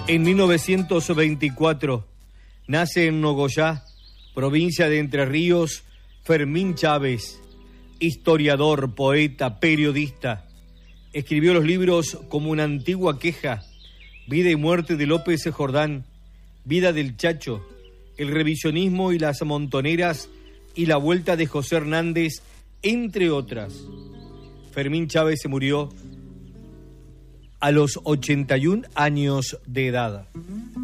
En 1924 nace en Nogoyá, provincia de Entre Ríos, Fermín Chávez, historiador, poeta, periodista. Escribió los libros Como una antigua queja, Vida y muerte de López Jordán, Vida del Chacho, El revisionismo y las montoneras y La vuelta de José Hernández, entre otras. Fermín Chávez se murió a los 81 años de edad.